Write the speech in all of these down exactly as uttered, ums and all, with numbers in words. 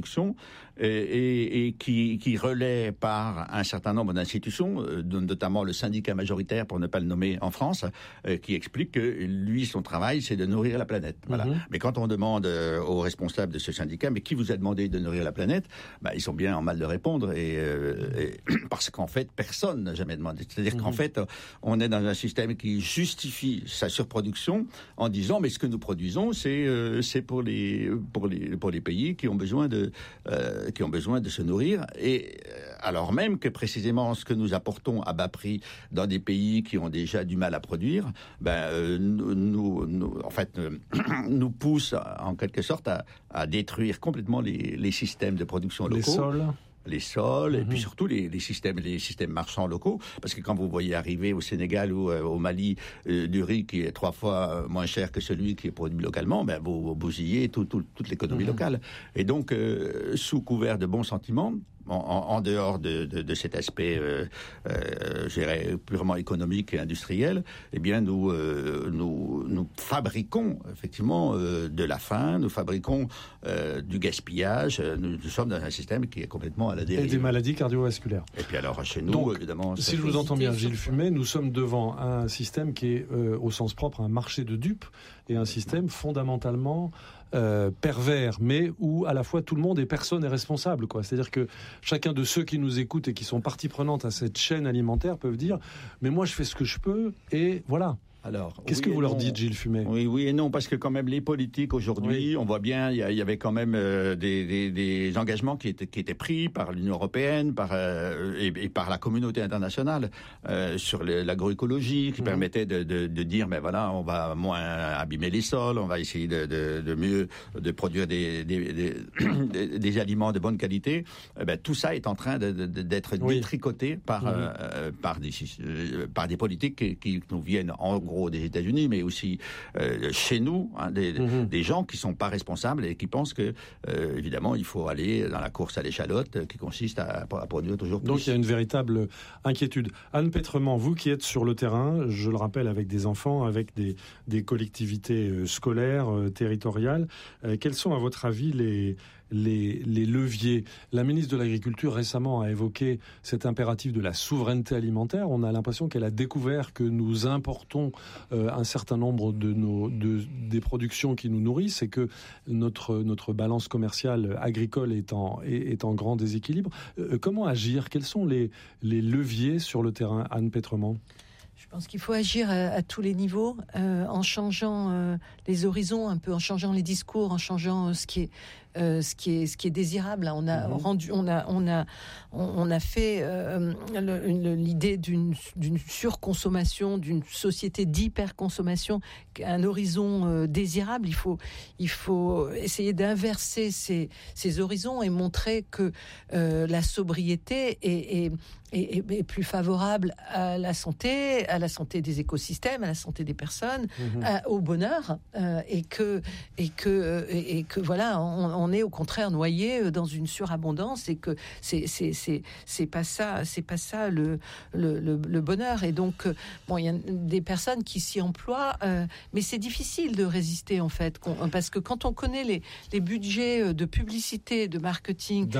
surproduction et, et, et qui, qui relaie par un certain nombre d'institutions, euh, notamment le syndicat majoritaire, pour ne pas le nommer en France, euh, qui explique que lui, son travail, c'est de nourrir la planète. Voilà. Mm-hmm. Mais quand on demande euh, aux responsables de ce syndicat, mais qui vous a demandé de nourrir la planète, bah, ils sont bien en mal de répondre, et, euh, et parce qu'en fait, personne n'a jamais demandé. C'est-à-dire mm-hmm. qu'en fait, on est dans un système qui justifie sa surproduction en disant, mais ce que nous produisons, c'est euh, c'est pour les pour les pour les pays qui ont besoin de euh, qui ont besoin de se nourrir, et euh, alors même que précisément ce que nous apportons à bas prix dans des pays qui ont déjà du mal à produire, ben euh, nous, nous, nous en fait euh, nous pousse en quelque sorte à, à détruire complètement les les systèmes de production locaux. Les sols. les sols, mmh. et puis surtout les, les systèmes, les systèmes marchands locaux, parce que quand vous voyez arriver au Sénégal ou euh, au Mali euh, du riz qui est trois fois moins cher que celui qui est produit localement, ben vous, vous bousillez tout, tout, toute l'économie mmh. locale. Et donc, euh, sous couvert de bons sentiments, en, en, en dehors de, de, de cet aspect, euh, euh, je dirais, purement économique et industriel, eh bien, nous, euh, nous, nous fabriquons effectivement euh, de la faim, nous fabriquons euh, du gaspillage. Nous, nous sommes dans un système qui est complètement à la dérive. Et des maladies cardiovasculaires. Et puis alors, chez nous, donc, évidemment... Si je vous entends bien, Gilles Fumet, nous sommes devant un système qui est, euh, au sens propre, un marché de dupes, et un système fondamentalement euh, pervers, mais où à la fois tout le monde et personne n'est responsable, quoi. C'est-à-dire que chacun de ceux qui nous écoutent et qui sont partie prenante à cette chaîne alimentaire peuvent dire « mais moi je fais ce que je peux » et voilà. Alors, Qu'est-ce oui que vous leur non. dites, Gilles Fumet ? Oui, oui et non, parce que quand même les politiques aujourd'hui, oui. on voit bien, il y, y avait quand même euh, des, des, des engagements qui étaient, qui étaient pris par l'Union européenne, par euh, et, et par la communauté internationale euh, sur le, l'agroécologie, qui mmh. permettait de, de, de dire, mais voilà, on va moins abîmer les sols, on va essayer de, de, de mieux de produire des, des, des, des, des aliments de bonne qualité. Eh ben, tout ça est en train de, de, d'être oui. détricoté par mmh. euh, par des euh, par des politiques qui, qui nous viennent en gros des États-Unis, mais aussi euh, chez nous, hein, des, mmh. des gens qui sont pas responsables et qui pensent que, euh, évidemment, il faut aller dans la course à l'échalote euh, qui consiste à, à produire toujours plus. Donc il y a une véritable inquiétude. Anne Pétrement, vous qui êtes sur le terrain, je le rappelle, avec des enfants, avec des, des collectivités euh, scolaires, euh, territoriales, euh, quels sont, à votre avis, les, les, les leviers ? La ministre de l'Agriculture récemment a évoqué cet impératif de la souveraineté alimentaire. On a l'impression qu'elle a découvert que nous importons euh, un certain nombre de nos de des productions qui nous nourrissent et que notre notre balance commerciale agricole est en est, est en grand déséquilibre. Euh, comment agir ? Quels sont les les leviers sur le terrain, Anne Pétrement ? Je pense qu'il faut agir à, à tous les niveaux, euh, en changeant euh, les horizons, un peu en changeant les discours, en changeant euh, ce qui est euh, ce qui est ce qui est désirable. On a mmh. rendu, on a on a on a fait euh, le, une, l'idée d'une d'une surconsommation, d'une société d'hyperconsommation, un horizon euh, désirable. Il faut il faut essayer d'inverser ces ces horizons et montrer que euh, la sobriété est, est est, est, est plus favorable à la santé, à la santé des écosystèmes, à la santé des personnes, mmh. à, au bonheur, euh, et que et que et, et que voilà, on, on est au contraire noyé dans une surabondance et que c'est c'est c'est c'est pas ça, c'est pas ça le le le, le bonheur. Et donc bon, il y a des personnes qui s'y emploient, euh, mais c'est difficile de résister en fait, parce que quand on connaît les les budgets de publicité, de marketing,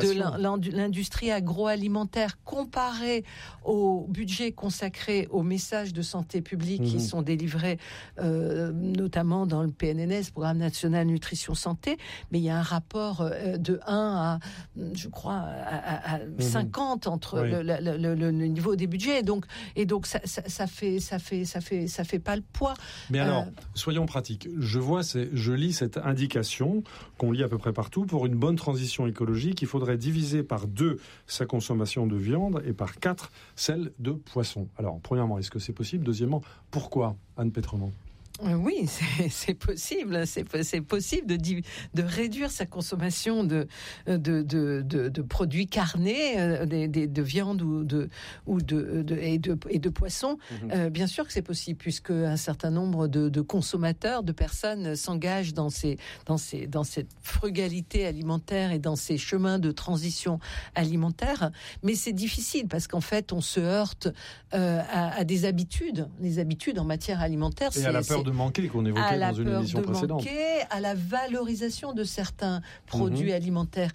de l'industrie agroalimentaire comparé au budget consacré aux messages de santé publique mmh. qui sont délivrés euh, notamment dans le P N N S, Programme National Nutrition Santé, mais il y a un rapport euh, de un à, je crois, à, à, à mmh. cinquante entre oui. le, le, le, le niveau des budgets. Donc, et donc ça, ça, ça fait, ça fait, ça fait, ça fait pas le poids. Mais alors, euh, soyons pratiques. Je vois, c'est, je lis cette indication qu'on lit à peu près partout. Pour une bonne transition écologique, il faudrait diviser par deux sa consommation de viande et par quatre celle de poisson. Alors, premièrement, est-ce que c'est possible ? Deuxièmement, pourquoi, Anne Pétrement ? Oui, c'est, c'est possible. C'est, c'est possible de, de réduire sa consommation de, de, de, de, de produits carnés, de, de, de viande ou de, ou de, de, et de, et de poissons. Mmh. Euh, bien sûr que c'est possible, puisque un certain nombre de, de consommateurs, de personnes s'engagent dans ces, dans ces, dans cette frugalité alimentaire et dans ces chemins de transition alimentaire. Mais c'est difficile parce qu'en fait, on se heurte euh, à, à des habitudes, des habitudes en matière alimentaire. Et c'est, à la peur de manquer qu'on évoquait dans une émission précédente. À la peur de manquer, à la valorisation de certains produits mmh. alimentaires.